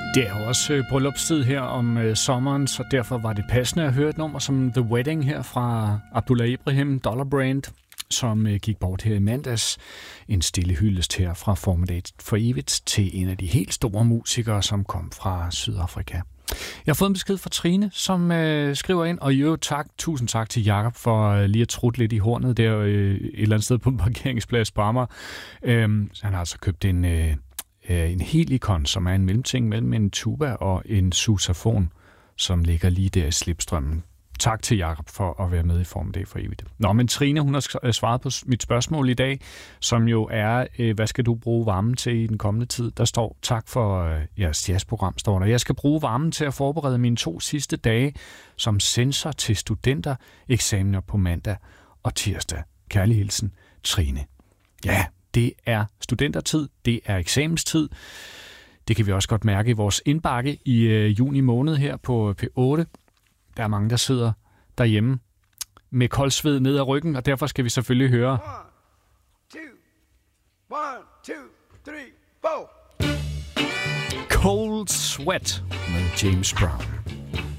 Det er også bryllupstid her om sommeren, så derfor var det passende at høre et nummer som The Wedding her fra Abdullah Ibrahim, Dollar Brand, som gik bort her i mandags. En stille hyldest her fra Formiddag for evigt til en af de helt store musikere, som kom fra Sydafrika. Jeg har fået en besked fra Trine, som skriver ind, og jo tusind tak til Jakob for lige at trutte lidt i hornet der et eller andet sted på en parkeringsplads på Amager. Han har altså købt en helikon, som er en mellemting mellem en tuba og en sousafon, som ligger lige der i slipstrømmen. Tak til Jakob for at være med i Formiddag for evigt. Nå, men Trine, hun har svaret på mit spørgsmål i dag, som jo er, hvad skal du bruge varmen til i den kommende tid? Der står, tak for jeres jazzprogram, står der. Jeg skal bruge varmen til at forberede mine 2 sidste dage som censor til studentereksamener på mandag og tirsdag. Kærlig hilsen, Trine. Ja, det er studentertid, det er eksamenstid. Det kan vi også godt mærke i vores indbakke i juni måned her på P8. Der er mange, der sidder derhjemme med koldsved ned ad ryggen, og derfor skal vi selvfølgelig høre 1, 2, 3, 4. Cold Sweat med James Brown.